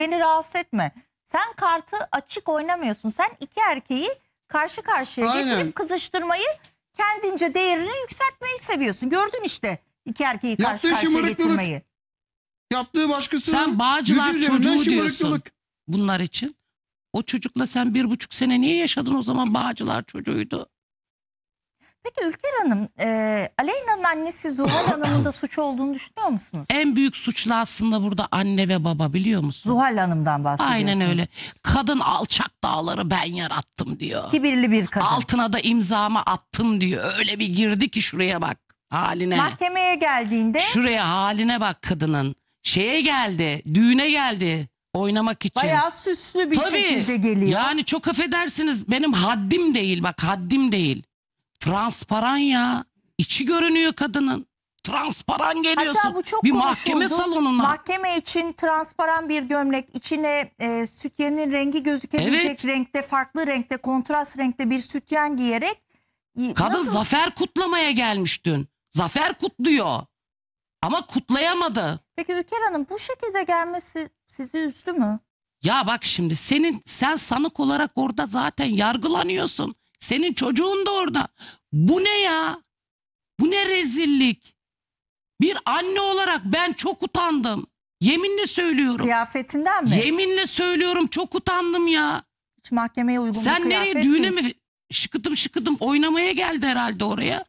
beni rahatsız etme. Sen kartı açık oynamıyorsun. Sen iki erkeği karşı karşıya Aynen. getirip kızıştırmayı, kendince değerini yükseltmeyi seviyorsun. Gördün işte iki erkeği karşı Yaptığı karşıya şımarıklılık. getirmeyi. Yaptığı başkasının Sen Bağcılar yüzü üzerinden çocuğu diyorsun şımarıklılık. bunlar için. O çocukla sen 1,5 sene niye yaşadın o zaman? Bağcılar çocuğuydu. Peki Ülker Hanım, Aleyna'nın annesi Zuhal Hanım'ın da suç olduğunu düşünüyor musunuz? En büyük suçlu aslında burada anne ve baba, biliyor musun? Zuhal Hanım'dan bahsediyorsunuz. Aynen öyle. Kadın alçak dağları ben yarattım diyor. Kibirli bir kadın. Altına da imzamı attım diyor. Öyle bir girdi ki şuraya bak haline. Mahkemeye geldiğinde Şuraya haline bak kadının. Şeye geldi, düğüne geldi oynamak için. bayağı süslü bir şekilde geliyor. Yani çok affedersiniz, benim haddim değil, bak haddim değil. Transparan ya. İçi görünüyor kadının. Transparan geliyorsun. Hatta bu çok bir konuşuldu. mahkeme salonuna. Mahkeme için transparan bir gömlek, içine sütyenin rengi gözükebilecek Evet. renkte, farklı renkte, kontrast renkte bir sütyen giyerek. Kadın Nasıl? zafer kutlamaya gelmiş dün. Zafer kutluyor. Ama kutlayamadı. Peki Ülker Hanım, bu şekilde gelmesi sizi üzdü mü? Ya bak şimdi sen sanık olarak orada zaten yargılanıyorsun. Senin çocuğun da orada. Bu ne ya? Bu ne rezillik? Bir anne olarak ben çok utandım. Yeminle söylüyorum. Kıyafetinden mi? Yeminle söylüyorum, çok utandım ya. Hiç mahkemeye uygun bir Sen kıyafet nereye, düğüne değil. mi şıkıdım şıkıdım oynamaya geldi herhalde oraya?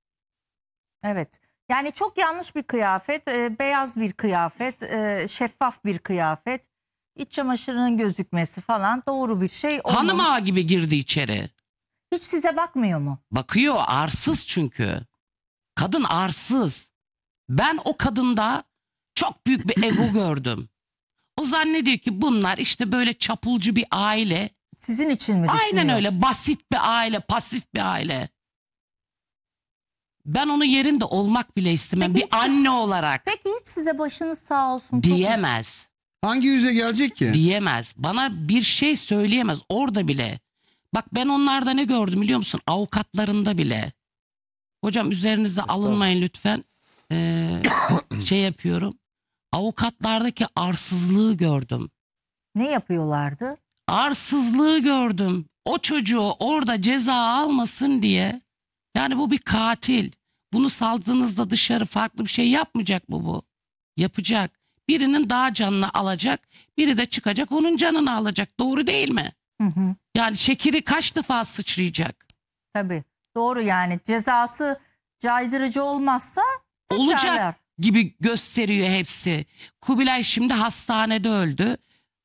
Evet. Yani çok yanlış bir kıyafet, beyaz bir kıyafet, şeffaf bir kıyafet, iç çamaşırının gözükmesi falan doğru bir şey olmamış. Hanım ağa gibi girdi içeri. Hiç size bakmıyor mu? Bakıyor, arsız çünkü. Kadın arsız. Ben o kadında çok büyük bir ego gördüm. O zannediyor ki bunlar işte böyle çapulcu bir aile. Sizin için mi düşünüyor? Aynen öyle, basit bir aile, pasif bir aile. Ben onun yerinde olmak bile istemem. Peki Bir anne olarak Peki hiç size başınız sağ olsun. diyemez. Hangi yüze gelecek ki? Diyemez. Bana bir şey söyleyemez orada bile. Bak ben onlarda ne gördüm biliyor musun? Avukatlarında bile. Hocam üzerinize alınmayın lütfen. Şey yapıyorum. Avukatlardaki arsızlığı gördüm. Ne yapıyorlardı? Arsızlığı gördüm. O çocuğu orada ceza almasın diye. Yani bu bir katil. Bunu saldığınızda dışarı farklı bir şey yapmayacak mı bu? Yapacak. Birinin daha canını alacak. Biri de çıkacak onun canını alacak. Doğru değil mi? Hı hı. Yani şekeri kaç defa sıçrayacak? Tabii. Doğru, yani cezası caydırıcı olmazsa Olacak tekrarlar. gibi gösteriyor hepsi. Kubilay şimdi hastanede öldü.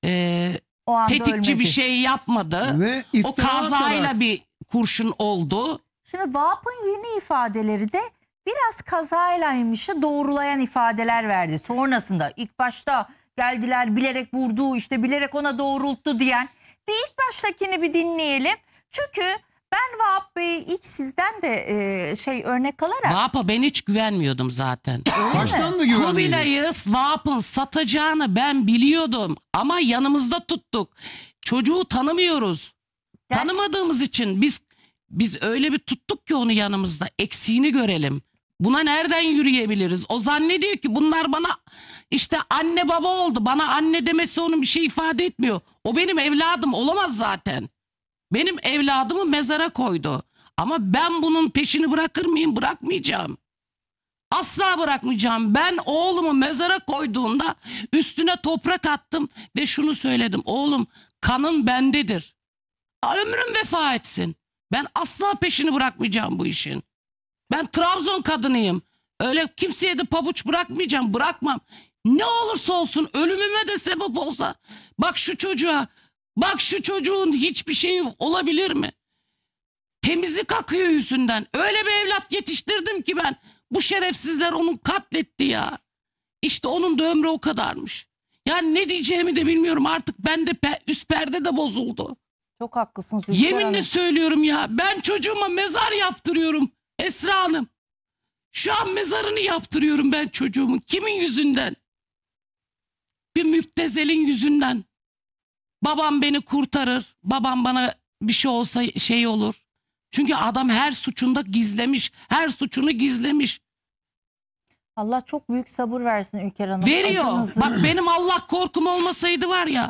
O anda Tetikçi ölmedi. bir şey yapmadı. Ve O iftira kazayla atarak. bir kurşun oldu. Şimdi Vahap'ın yeni ifadeleri de biraz kazaylaymışı doğrulayan ifadeler verdi. Sonrasında ilk başta geldiler bilerek vurdu, işte bilerek ona doğrulttu diyen. Bir ilk baştakini bir dinleyelim. Çünkü ben Vahap Bey'i ilk sizden de örnek alarak. Vahap'a ben hiç güvenmiyordum zaten. Baştan da güvenmiyordum. Kubilay'ı Vahap'ın satacağını ben biliyordum. Ama yanımızda tuttuk. Çocuğu tanımıyoruz. Gerçi- Tanımadığımız için biz öyle bir tuttuk ki onu yanımızda. Eksiğini görelim. Buna nereden yürüyebiliriz? O zannediyor ki bunlar bana işte anne baba oldu. Bana anne demesi onun bir şey ifade etmiyor. O benim evladım olamaz zaten. Benim evladımı mezara koydu. Ama ben bunun peşini bırakır mıyım? Bırakmayacağım. Asla bırakmayacağım. Ben oğlumu mezara koyduğunda üstüne toprak attım ve şunu söyledim. Oğlum, kanın bendedir. Ömrüm vefa etsin. Ben asla peşini bırakmayacağım bu işin. Ben Trabzon kadınıyım. Öyle kimseye de pabuç bırakmayacağım. Bırakmam. Ne olursa olsun, ölümüme de sebep olsa. Bak şu çocuğa. Bak şu çocuğun hiçbir şeyi olabilir mi? Temizlik akıyor yüzünden. Öyle bir evlat yetiştirdim ki ben. Bu şerefsizler onu katletti ya. İşte onun da ömrü o kadarmış. Yani ne diyeceğimi de bilmiyorum artık. Bende üst perde de bozuldu. Çok haklısınız Ülker Yeminle Hanım. söylüyorum ya. Ben çocuğuma mezar yaptırıyorum Esra Hanım. Şu an mezarını yaptırıyorum ben çocuğumun. Kimin yüzünden? Bir müptezelin yüzünden. Babam beni kurtarır. Babam bana bir şey olsa şey olur. Çünkü adam her suçunda gizlemiş. Her suçunu gizlemiş. Allah çok büyük sabır versin Ülker Hanım. Veriyor. Acınızı- Bak benim Allah korkum olmasaydı var ya.